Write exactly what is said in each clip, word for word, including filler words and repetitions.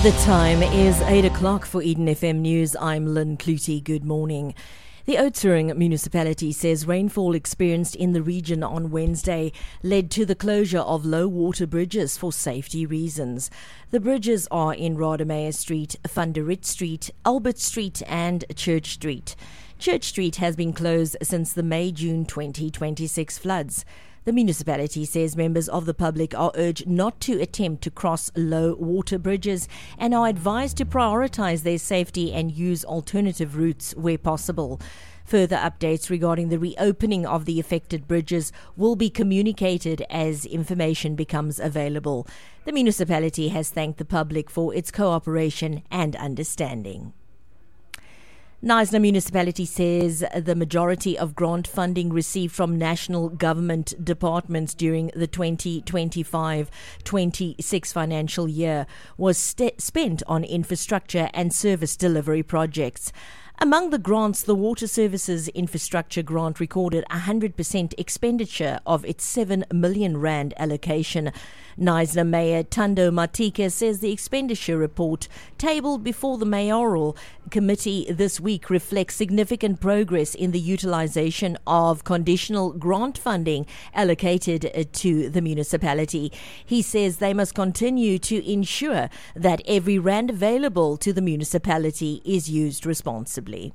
The time is eight o'clock for Eden F M News. I'm Lynn Clutie. Good morning. The Oudtshoorn municipality says rainfall experienced in the region on Wednesday led to the closure of low water bridges for safety reasons. The bridges are in Rademacher Street, Van der Rit Street, Albert Street and Church Street. Church Street has been closed since the May-June twenty twenty-six floods. The municipality says members of the public are urged not to attempt to cross low water bridges and are advised to prioritise their safety and use alternative routes where possible. Further updates regarding the reopening of the affected bridges will be communicated as information becomes available. The municipality has thanked the public for its cooperation and understanding. Knysna Municipality says the majority of grant funding received from national government departments during the twenty twenty-five twenty-six financial year was st- spent on infrastructure and service delivery projects. Among the grants, the Water Services Infrastructure Grant recorded one hundred percent expenditure of its seven million rand allocation. Knysna Mayor Thando Matika says the expenditure report tabled before the mayoral committee this week reflects significant progress in the utilisation of conditional grant funding allocated to the municipality. He says they must continue to ensure that every rand available to the municipality is used responsibly.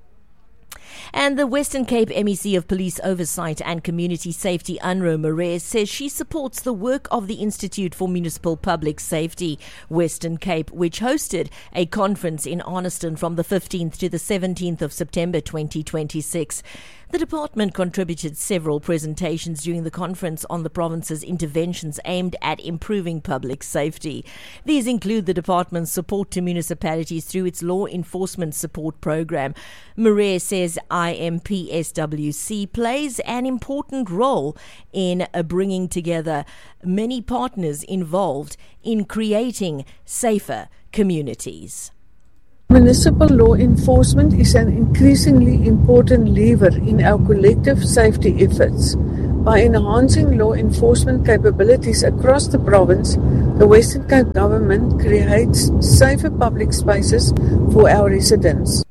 And the Western Cape M E C of Police Oversight and Community Safety, Unro Marais, says she supports the work of the Institute for Municipal Public Safety, Western Cape, which hosted a conference in Arniston from the fifteenth to the seventeenth of September twenty twenty-six. The department contributed several presentations during the conference on the province's interventions aimed at improving public safety. These include the department's support to municipalities through its law enforcement support program. Marais says I M P S W C plays an important role in uh, bringing together many partners involved in creating safer communities. Municipal law enforcement is an increasingly important lever in our collective safety efforts. By enhancing law enforcement capabilities across the province, the Western Cape government creates safer public spaces for our residents.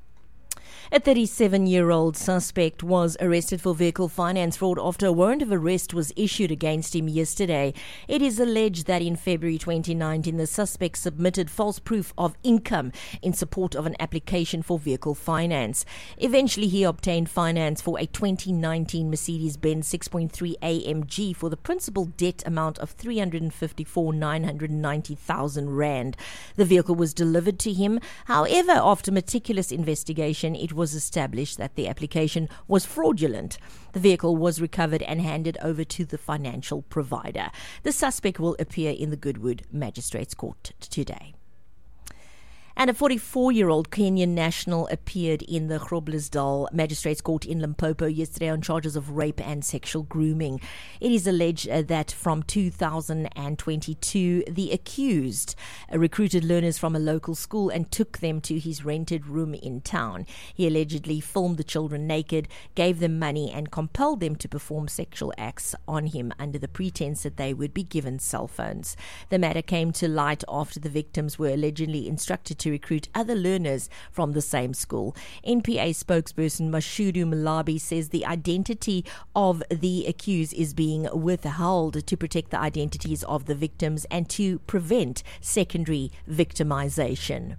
A thirty-seven-year-old suspect was arrested for vehicle finance fraud after a warrant of arrest was issued against him yesterday. It is alleged that in February twenty nineteen, the suspect submitted false proof of income in support of an application for vehicle finance. Eventually, he obtained finance for a twenty nineteen Mercedes-Benz six point three A M G for the principal debt amount of three hundred fifty-four thousand nine hundred ninety thousand rand. The vehicle was delivered to him. However, after meticulous investigation, it was established that the application was fraudulent. The vehicle was recovered and handed over to the financial provider. The suspect will appear in the Goodwood Magistrates Court today. And a forty-four-year-old Kenyan national appeared in the Groblersdal Magistrates Court in Limpopo yesterday on charges of rape and sexual grooming. It is alleged uh, that from two thousand twenty-two, the accused uh, recruited learners from a local school and took them to his rented room in town. He allegedly filmed the children naked, gave them money and compelled them to perform sexual acts on him under the pretense that they would be given cell phones. The matter came to light after the victims were allegedly instructed to recruit other learners from the same school. N P A spokesperson Mashudu Malabi says the identity of the accused is being withheld to protect the identities of the victims and to prevent secondary victimization.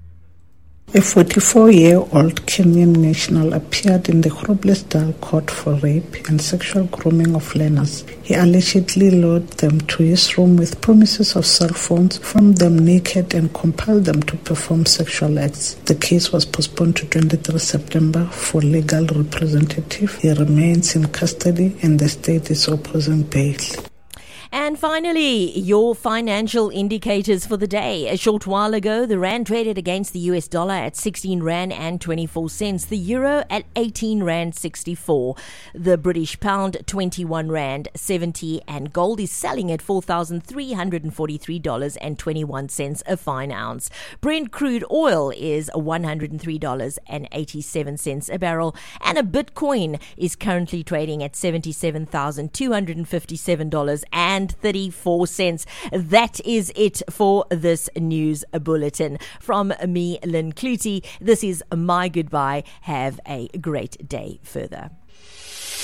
A forty-four-year-old Kenyan national appeared in the Groblersdal court for rape and sexual grooming of learners. He allegedly lured them to his room with promises of cell phones, filmed them naked and compelled them to perform sexual acts. The case was postponed to twenty-third September for legal representative. He remains in custody and the state is opposing bail. And finally, your financial indicators for the day. A short while ago, the rand traded against the U S dollar at sixteen rand and twenty-four cents, the euro at eighteen rand sixty-four, the British pound twenty-one rand seventy, and gold is selling at four thousand three hundred forty-three dollars and twenty-one cents a fine ounce. Brent crude oil is one hundred three dollars and eighty-seven cents a barrel, and a Bitcoin is currently trading at seventy-seven thousand two hundred fifty-seven dollars and rand thirty-four cents. That is it for this news bulletin. From me, Lynn Clutie, this is my goodbye. Have a great day further.